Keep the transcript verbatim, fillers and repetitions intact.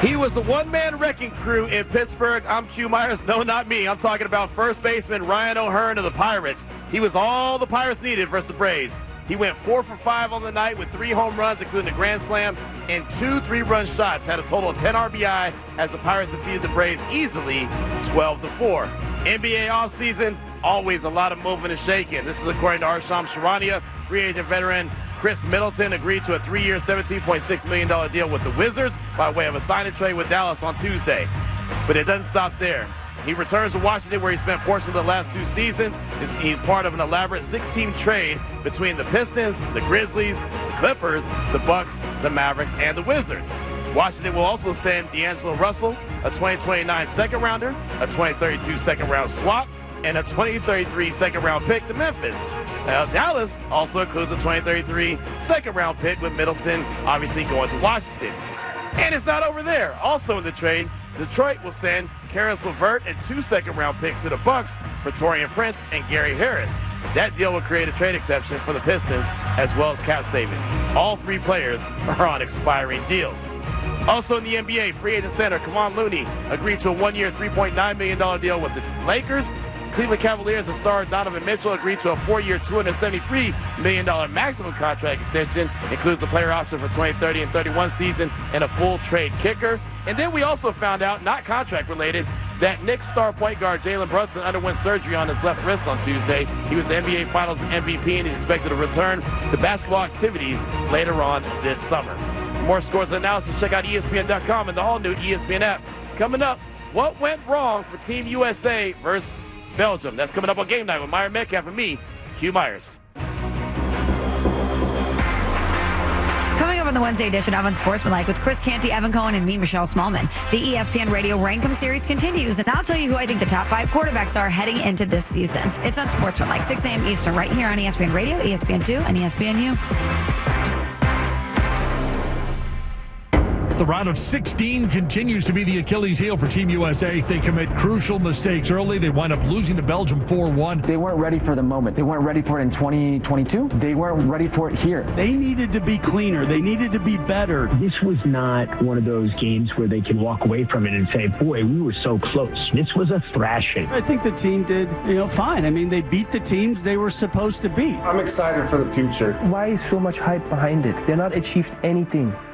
He was the one-man wrecking crew in Pittsburgh. I'm Q Myers. No, not me. I'm talking about first baseman Ryan O'Hearn of the Pirates. He was all the Pirates needed versus the Braves. He went four for five on the night with three home runs, including a grand slam, and two three-run shots. Had a total of ten R B I as the Pirates defeated the Braves easily, twelve to four. N B A offseason, always a lot of moving and shaking. This is according to Arsham Sharania. Free agent veteran Chris Middleton agreed to a three-year, seventeen point six million dollars deal with the Wizards by way of a sign and trade with Dallas on Tuesday. But it doesn't stop there. He returns to Washington, where he spent portions of the last two seasons. He's part of an elaborate six-team trade between the Pistons, the Grizzlies, the Clippers, the Bucks, the Mavericks, and the Wizards. Washington will also send D'Angelo Russell, a twenty twenty-nine second-rounder, a twenty thirty-two second-round swap, and a twenty thirty-three second-round pick to Memphis. Now, Dallas also includes a twenty thirty-three second-round pick, with Middleton obviously going to Washington. And it's not over there. Also in the trade, Detroit will send Karis LeVert and two second-round picks to the Bucks for Taurean Prince and Gary Harris. That deal will create a trade exception for the Pistons, as well as cap savings. All three players are on expiring deals. Also in the N B A, free agent center Kevon Looney agreed to a one-year, three point nine million dollars deal with the Lakers. Cleveland Cavaliers and star Donovan Mitchell agreed to a four-year, two hundred seventy-three million dollars maximum contract extension. Includes the player option for twenty thirty and thirty-one season and a full trade kicker. And then we also found out, not contract-related, that Knicks star point guard Jalen Brunson underwent surgery on his left wrist on Tuesday. He was the N B A Finals M V P, and he's expected to return to basketball activities later on this summer. For more scores and analysis, check out E S P N dot com and the all-new E S P N app. Coming up, what went wrong for Team U S A versus Belgium? That's coming up on Game Night with Myron Metcalf and me, Q Myers. Coming up on the Wednesday edition of Unsportsmanlike with Chris Canty, Evan Cohen, and me, Michelle Smallman. The E S P N Radio Rankum Series continues, and I'll tell you who I think the top five quarterbacks are heading into this season. It's Unsportsmanlike, six a.m. Eastern, right here on E S P N Radio, E S P N two, and E S P N U. The round of sixteen continues to be the Achilles heel for Team U S A. They commit crucial mistakes early. They wind up losing to Belgium four one. They weren't ready for the moment. They weren't ready for it in twenty twenty-two. They weren't ready for it here. They needed to be cleaner. They needed to be better. This was not one of those games where they can walk away from it and say, boy, we were so close. This was a thrashing. I think the team did, you know, fine. I mean, they beat the teams they were supposed to beat. I'm excited for the future. Why is so much hype behind it? They're not achieved anything.